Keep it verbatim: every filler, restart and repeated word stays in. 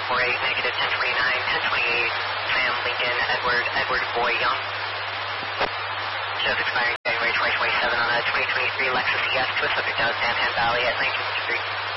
four eight, negative ten twenty-nine, ten twenty-eight, Sam Lincoln, Edward, Edward Boy Young. Shows expiring January twenty twenty-seven on a twenty twenty-three Lexus E S to a subject out of Santan Valley at nineteen fifty-three.